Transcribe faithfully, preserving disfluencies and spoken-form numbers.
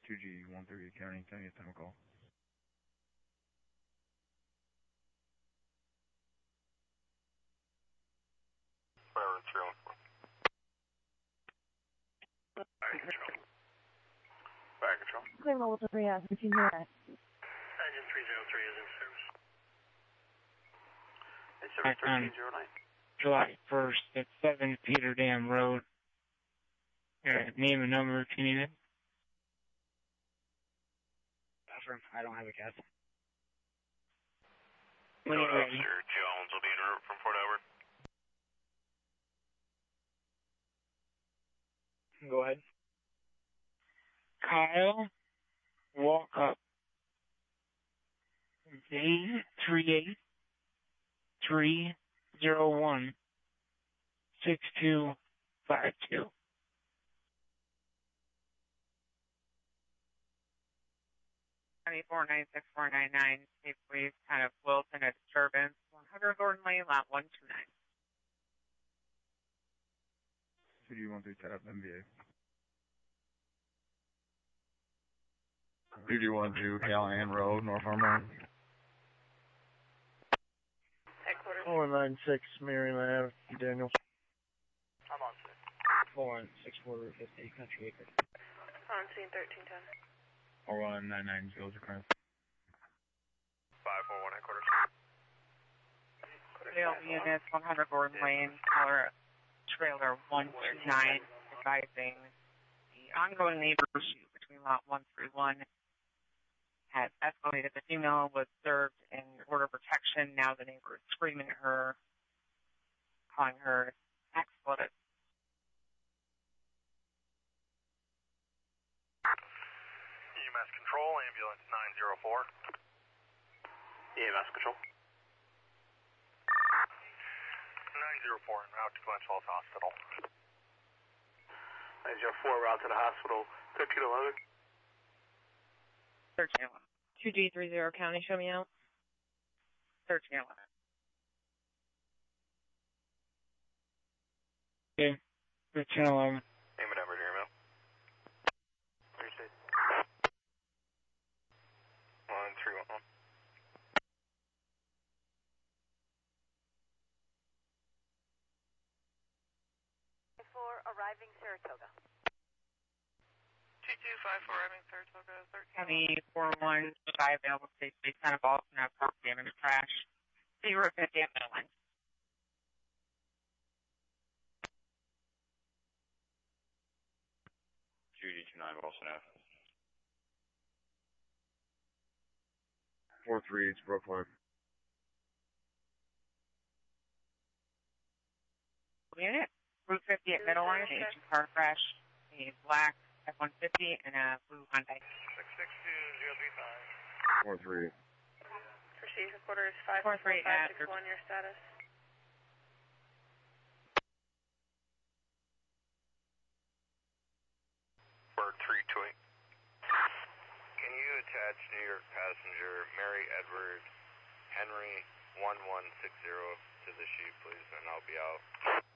two G one thirty County, County time call. Whatever, three one four. Fire control. Fire control. Clear level to three, uh, routine here. Engine three zero three is in service. It's service thirteen zero nine. July first at seven Peter Dam Road. Uh, name and number if you need it. I don't have a guess. When you're ready. Officer Jones will be en route from Fort Edward. Go ahead. Kyle, walk up. Z three eight three zero one six two five two. four nine six four nine nine, State Police, kind of Wilson, a disturbance, one hundred Gordon Lane, lot one two nine. two G one three set up M V A. two G one two Callahan Road, North Harmon. Headquarters. four nine six Marion Ave, Daniels. I'm on scene. four one six quarter fifty Country Acre. On scene thirteen ten. Or one nine nine goes across. five four one headquarters. Sales units, one hundred Gordon Lane, color trailer one two nine, advising the ongoing neighbor issue between lot one three one has escalated. The female was served in order of protection. Now the neighbor is screaming at her, calling her expletive. E M S control, ambulance nine zero four. E M S control. nine zero four en route to Glens Falls Hospital. nine zero four route to the hospital, thirteen eleven. thirteen eleven. two G three zero County, show me out. thirteen eleven. Okay, thirteen eleven. Name and number to your mail. Appreciate it. one three one one. four arriving Saratoga. two two five four arriving Saratoga, thirteen. County four one, five available state space, kind of Boston, have park damage crash. zero fifty at middle line. two G two nine Boston Ave. four three, it's Brooklyn. Unit, Route fifty at middle line, a car crash, a black F one fifty and a blue Hyundai. six six two zero three five. four three. Proceed headquarters five four five six one, your status. Bird three two eight. Can you attach New York passenger Mary Edward Henry one one six zero to the sheet, please, and I'll be out.